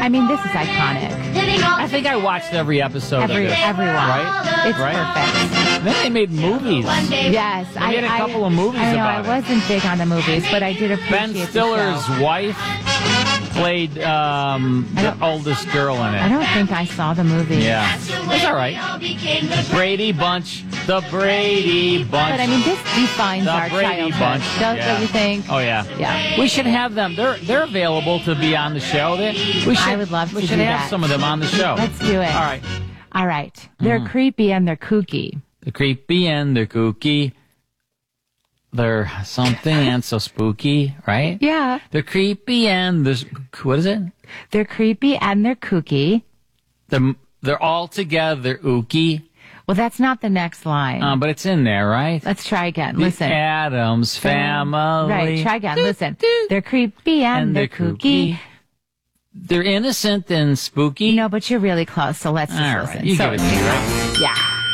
I mean, this is iconic. I think I watched every episode of this. Everyone. Right? It's Right? perfect. Then they made movies. Yes. They made a couple of movies I know, about it. I wasn't big on the movies, but I did appreciate Ben Stiller's the show. wife played the oldest girl in I it. don't think I saw the movie. Yeah. It's all right. Brady Bunch. The Brady Bunch. But I mean, this defines The our Brady childhood. Bunch. Don't Yeah. you think? Oh, yeah. Yeah. We should have them. They're available to be on the show. I would love We to should do have that. some of them on the show. Let's do it. All right. All right. They're creepy and they're kooky. They're creepy and they're kooky. They're something and so spooky, right? Yeah. They're creepy and there's what is it? They're creepy and they're kooky. They're all together ooky. Well, that's not the next line. But it's in there, right? Let's try again. The Listen. Addams Family. Right. Try again. Listen. They're creepy and they're kooky. They're innocent and spooky. No, but you're really close, so let's just All listen. right. You so, give it to me, right? Yeah.